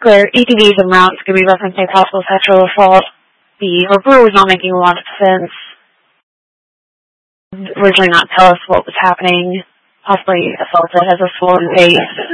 where ATVs and routes could be referencing possible sexual assault. The report was not making a lot of sense. Originally not tell us what was happening, possibly assaulted, has a swollen face.